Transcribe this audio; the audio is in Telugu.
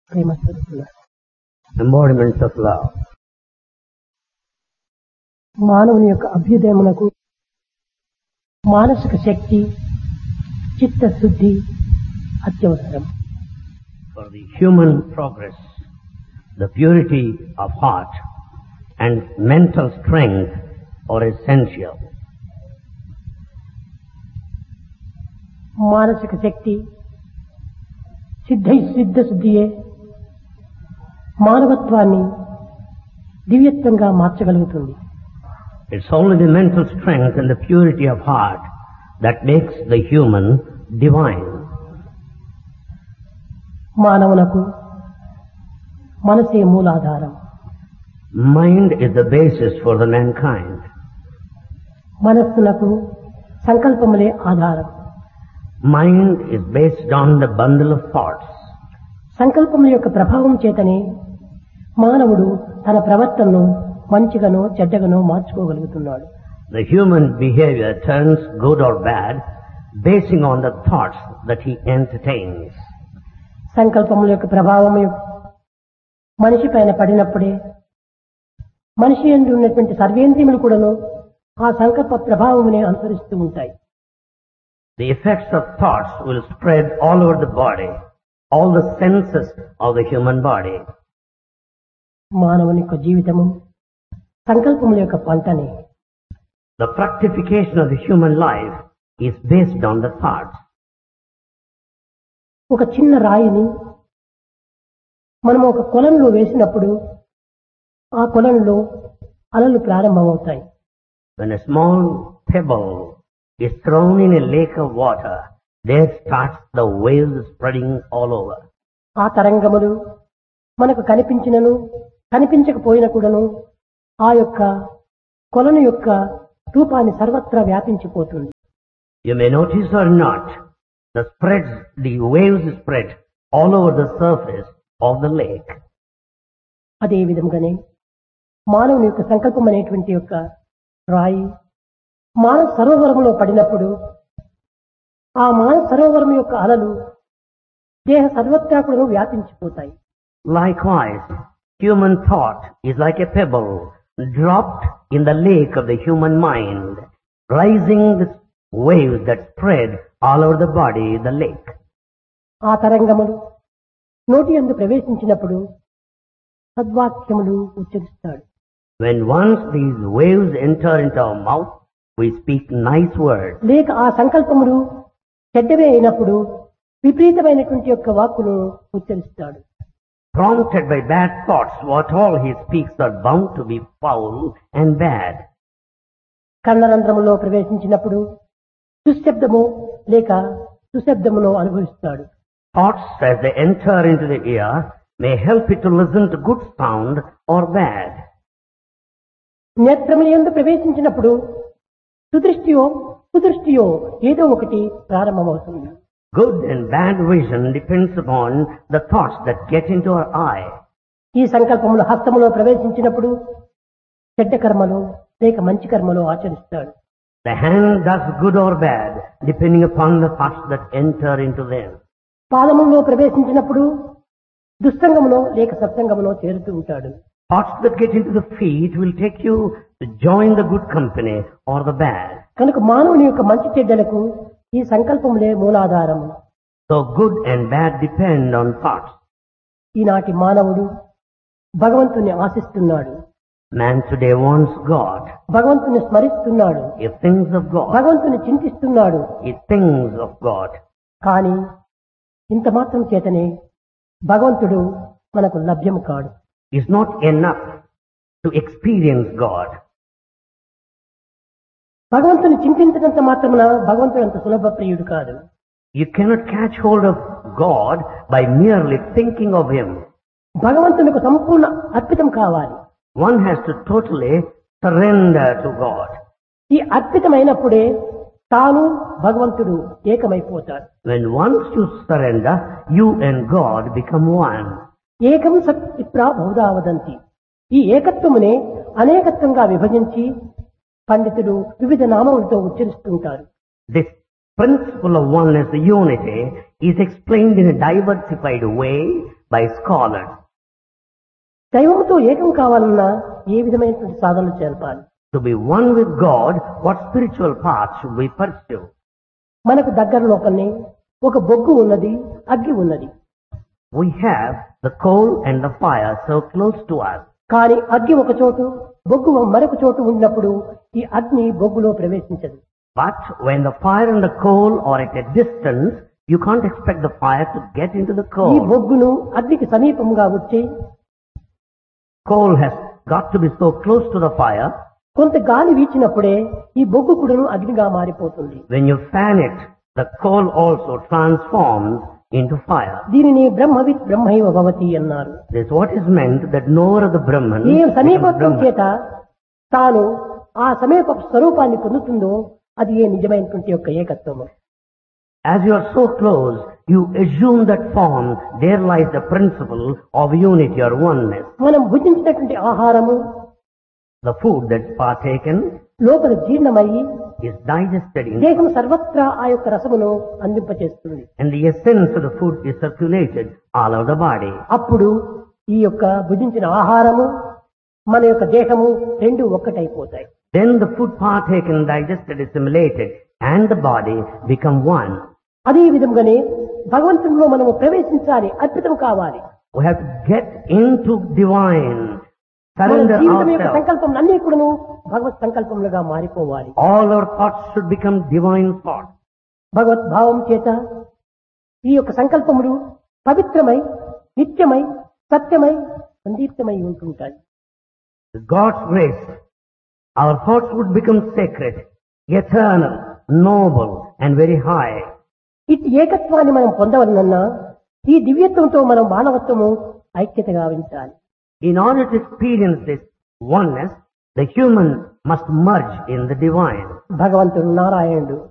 Prema స్వరూపులు embodiments of love. మానవుని యొక్క అభ్యుదయమునకు మానసిక శక్తి చిత్తశుద్ధి అత్యవసరం. For the human progress, the purity of heart and mental strength are essential. మానసిక శక్తి సిద్ధశుద్ధియే మానవత్వాన్ని దివ్యత్వంగా మార్చగలుగుతుంది. It's only the mental strength and the purity of heart that makes the human divine. మానవునకు మనసే మూలాధారం. Mind is the basis for the mankind. మనస్సునకు సంకల్పములే ఆధారం. Mind is based on the bundle of thoughts. సంకల్పముల యొక్క ప్రభావం చేతనే మానవుడు తన ప్రవర్తనను మంచిగానో చెడ్డగానో మార్చుకోగలుగుతున్నాడు. The human behavior turns good or bad basing on the thoughts that he entertains. సంకల్పముల యొక్క ప్రభావం మనిషి పైన పడినప్పుడే మనిషి యందు ఉన్నటువంటి సర్వేంద్రియములు కూడాను ఆ సంకల్ప ప్రభావమునే అనుసరిస్తూ ఉంటాయి. The effects of thoughts will spread all over the body, all the senses of the human body. మానవుని యొక్క జీవితము సంకల్పముల యొక్క పంటనే. The fructification of the human life is based on the thoughts. ఒక చిన్న రాయిని మనం ఒక కొలంలో వేసినప్పుడు ఆ కొలంలో అలలు ప్రారంభమవుతాయి. When a small pebble is thrown in a lake of water, there starts the waves spreading all over. ఆ తరంగములు మనకు కనిపించినను కనిపించకపోయినా కూడాను ఆ యొక్క కొలను యొక్క రూపాన్ని సర్వత్రా వ్యాపించిపోతుంది. You may notice or not, the waves spread all over the surface of the lake. అదే విధంగానే మానవుని యొక్క సంకల్పం అనేటువంటి యొక్క రాయి మానవ సరోవరంలో పడినప్పుడు ఆ మానవ సరోవరం యొక్క అలలు దేహ సర్వత్రా కూడా వ్యాపించిపోతాయి. Likewise, human thought is like a pebble dropped in the lake of the human mind, rising the waves that spread all over the body, the lake. ఆ తరంగములు నోటి యందు ప్రవేశించినప్పుడు సద్వాక్యములు ఉచ్చరిస్తాడు. When once these waves enter into our mouth, we speak nice words. లేక ఆ సంకల్పములు చెడ్డవే అయినప్పుడు విపరీతమైనటువంటి యొక్క వాక్కును ఉచ్చరిస్తాడు. Prompted by bad thoughts, what all he speaks are bound to be foul and bad. కర్ణరంధ్రములో ప్రవేశించినప్పుడు దుశ్శబ్దము లేక సుశబ్దమును అనుభవిస్తాడు. Thoughts as they enter into the ear may help it to listen to good sound or bad. నేత్రముల యందు ప్రవేశించినప్పుడు సుదృష్టియో కుదృష్టియో ఏదో ఒకటి ప్రారంభమవుతుంది. Good and bad vision depends upon the thoughts that get into our eye. ఈ సంకల్పములు హస్తములో ప్రవేశించినప్పుడు చెడ్డ కర్మలు లేక మంచి కర్మలు ఆచరిస్తాడు. The hand does good or bad depending upon the thoughts that enter into them. పాదములో ప్రవేశించినప్పుడు దుస్సంగములో లేక సత్సంగములో చేరుతూ ఉంటాడు. Thoughts that get into the feet will take you to join the good company or the bad. కనుక మానవుని యొక్క మంచి చెడ్డలకు ఈ సంకల్పములే మూలాధారము. So good and bad depend on thoughts. ఈనాటి మానవుడు భగవంతుని ఆశిస్తున్నాడు. Man today wants God. భగవంతుని స్మరిస్తున్నాడు. He thinks of God. భగవంతుని చింతిస్తున్నాడు. He thinks of God. కానీ ఇంత మాత్రం చేతనే భగవంతుడు మనకు లభ్యము కాడు. It's not enough to experience God. భగవంతుని చింతించినంత మాత్రమున భగవంతుడు అంత సులభ ప్రియుడు కాదు. You cannot catch hold of God by merely thinking of Him. భగవంతునికి సంపూర్ణ అర్పితం కావాలి. One has to totally surrender to God. ఈ అర్పితమైనప్పుడే తాను భగవంతుడు ఏకమైపోతాడు. When once you surrender, you and God become one. ఏకం సత్ విప్రా బహుధా వదంతి. ఈ ఏకత్వమునే అనేకత్వంగా విభజించి పండితులు వివిధ నామములతో ఉచ్చరిస్తుంటారు. This principle of oneness, the unity, is explained in a diversified way by scholars. దైవంతో ఏకం కావాలన్నా ఏ విధమైనటువంటి సాధనలు చేయాలి? To be one with God, what spiritual path should we pursue? మనకు దగ్గర లోపలనే ఒక బొగ్గు ఉన్నది, అగ్గి ఉన్నది. We have the coal and the fire so close to us. కానీ అగ్గి ఒక చోటు, బొగ్గు మరొక చోటు ఉన్నప్పుడు ఈ అగ్ని బొగ్గులో ప్రవేశించదు. But when the fire and the coal are at a distance, you can't expect the fire to get into the ఈ coal. బొగ్గును అగ్నికి సమీపంగా వచ్చి Coal has got to be so close to the fire. కొంత గాలి వీచినప్పుడే ఈ బొగ్గు కూడాను అగ్నిగా మారిపోతుంది. When you fan it, the coal also transforms into fire. దీనిని బ్రహ్మవిత్ బ్రహ్మైవ భవతి అన్నారు. This is what is meant, that knower of the Brahman A becomes సమీపత్వం Brahman. చేత తాను ఆ సమీప స్వరూపాన్ని పొందుతుందో అది ఏ నిజమైనటువంటి యొక్క ఏకత్వము. As you are so close, you assume that form, there lies the principle of unity or oneness. మనం భుజించినటువంటి ఆహారము The food that's partaken లోపల జీర్ణమయ్యి is digested in, దేహం సర్వత్రా ఆ యొక్క రసమును అందింపచేస్తుంది. and the essence of the food is circulated all over the body. అప్పుడు ఈ యొక్క భుజించిన ఆహారము మన యొక్క దేహము రెండు ఒక్కటైపోతాయి. Then the food partaken, digested, assimilated, and the body become one. అదే విధంగానే భగవంతునిలో మనము ప్రవేశించాలి, అర్పితం కావాలి. We have to get into divine, మన surrender జీవితం యొక్క ourselves. సంకల్పం అన్ని కూడాను భగవత్ సంకల్పములుగా మారిపోవాలి. All our thoughts should become divine thoughts. భగవత్ భావం చేత ఈ యొక్క సంకల్పములు పవిత్రమై, నిత్యమై, సత్యమై, సందీప్తమై ఉంటుంటాయి. With God's grace, our thoughts would become sacred, eternal, noble, and very high. ఇటు ఏకత్వాన్ని మనం పొందవలనన్నా ఈ దివ్యత్వంతో మనం మానవత్వము ఐక్యత గావించాలి. In order to experience this oneness, the human must merge in the divine. భగవంతుడు నారాయణుడు